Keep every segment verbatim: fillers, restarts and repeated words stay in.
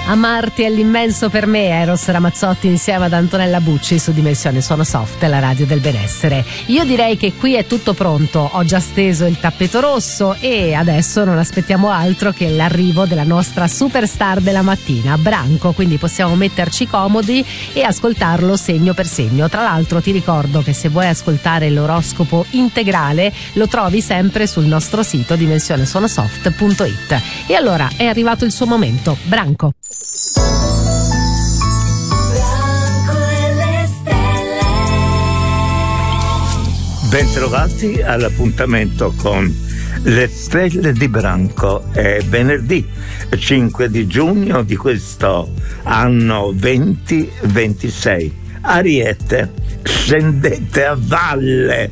Amarti è l'immenso per me, Eros Ramazzotti insieme ad Antonella Bucci su Dimensione Suono Soft, la radio del benessere. Io direi che qui è tutto pronto, ho già steso il tappeto rosso e adesso non aspettiamo altro che l'arrivo della nostra superstar della mattina, Branco, quindi possiamo metterci comodi e ascoltarlo segno per segno. Tra l'altro ti ricordo che se vuoi ascoltare l'oroscopo integrale lo trovi sempre sul nostro sito dimensione suono soft punto it. E allora è arrivato il suo momento, Branco. Bentrovati all'appuntamento con le stelle di Branco. È venerdì cinque di giugno di questo anno venti ventisei. Ariete, scendete a valle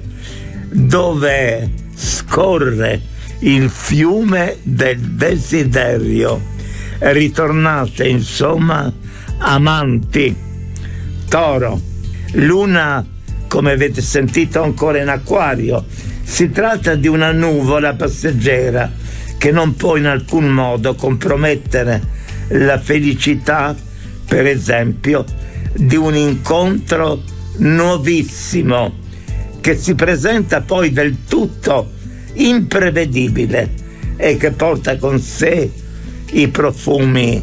dove scorre il fiume del desiderio. Ritornate insomma amanti. Toro, luna come avete sentito ancora in Acquario. Si tratta di una nuvola passeggera che non può in alcun modo compromettere la felicità, per esempio, di un incontro nuovissimo che si presenta poi del tutto imprevedibile e che porta con sé i profumi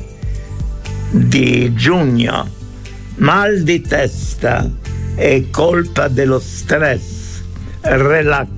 di giugno. Mal di testa è colpa dello stress. Relax.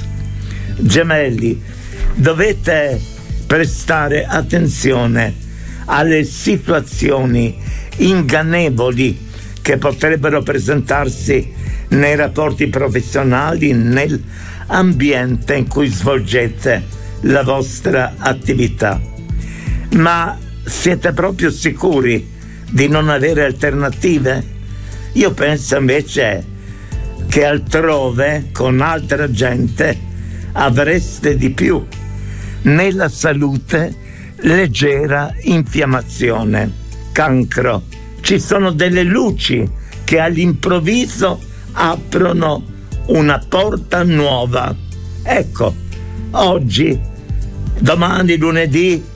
Gemelli, dovete prestare attenzione alle situazioni ingannevoli che potrebbero presentarsi nei rapporti professionali, nell'ambiente in cui svolgete la vostra attività. Ma siete proprio sicuri di non avere alternative? Io penso invece che altrove, con altra gente, avreste di più. Nella salute, leggera infiammazione. Cancro, ci sono delle luci che all'improvviso aprono una porta nuova. Ecco, oggi, domani, lunedì,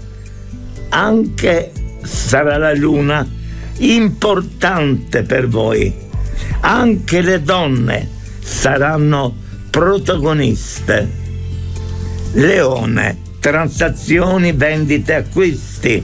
anche sarà la luna importante per voi. Anche le donne saranno protagoniste. Leone, transazioni, vendite, acquisti.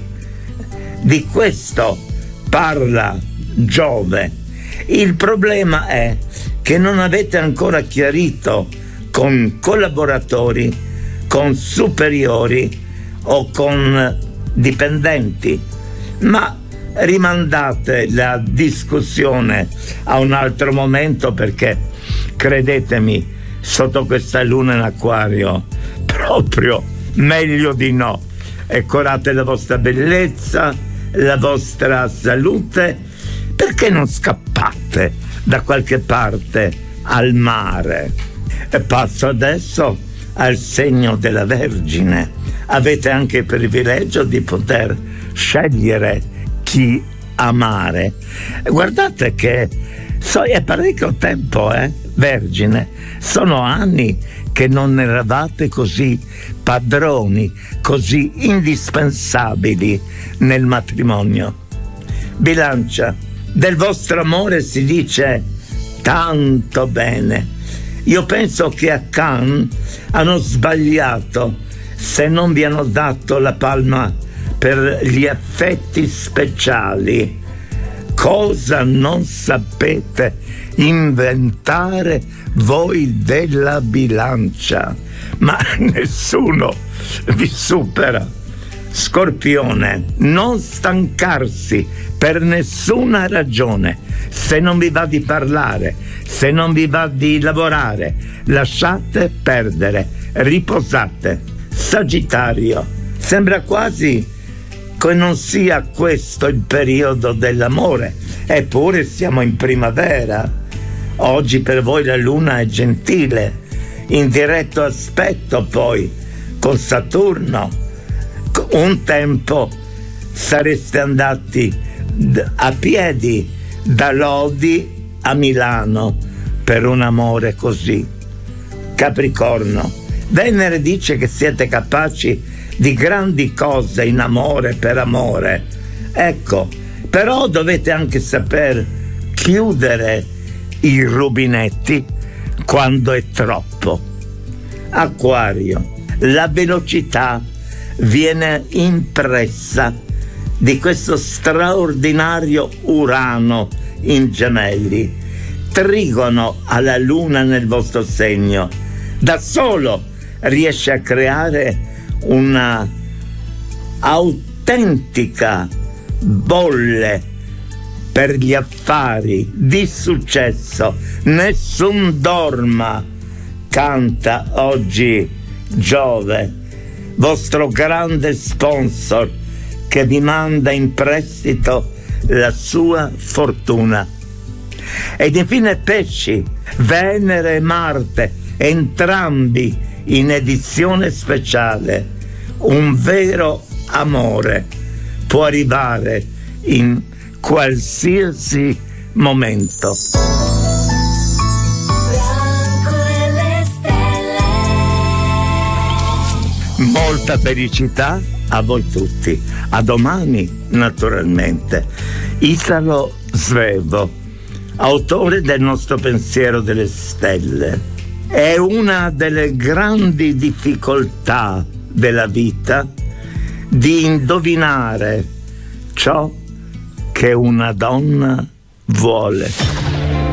Di questo parla Giove. Il problema è che non avete ancora chiarito con collaboratori, con superiori o con dipendenti, ma rimandate la discussione a un altro momento, perché credetemi, sotto questa luna in Acquario proprio meglio di no. E curate la vostra bellezza, la vostra salute. Perché non scappate da qualche parte al mare? E passo adesso al segno della Vergine. Avete anche il privilegio di poter scegliere chi amare. Guardate che so, è parecchio tempo, eh, Vergine. Sono anni che non eravate così padroni, così indispensabili nel matrimonio. Bilancia, del vostro amore si dice tanto bene. Io penso che a Cannes hanno sbagliato se non vi hanno dato la palma per gli effetti speciali. Cosa non sapete inventare voi della Bilancia? Ma nessuno vi supera. Scorpione, non stancarsi per nessuna ragione. Se non vi va di parlare, se non vi va di lavorare, lasciate perdere, riposate. Sagittario, sembra quasi che non sia questo il periodo dell'amore, eppure siamo in primavera. Oggi per voi la luna è gentile, in diretto aspetto poi con Saturno. Un tempo sareste andati a piedi da Lodi a Milano per un amore così. Capricorno, Venere dice che siete capaci di grandi cose in amore per amore, Ecco, però dovete anche saper chiudere i rubinetti quando è troppo. Acquario, la velocità viene impressa di questo straordinario Urano in Gemelli, trigono alla Luna nel vostro segno. Da solo riesce a creare una autentica bolle per gli affari di successo. Nessun dorma, canta oggi Giove, vostro grande sponsor che vi manda in prestito la sua fortuna. Ed infine Pesci, Venere e Marte, entrambi in edizione speciale. Un vero amore può arrivare in qualsiasi momento. Molta felicità a voi tutti. A domani, naturalmente. Italo Svevo, autore del nostro pensiero delle stelle. È una delle grandi difficoltà della vita di indovinare ciò che una donna vuole.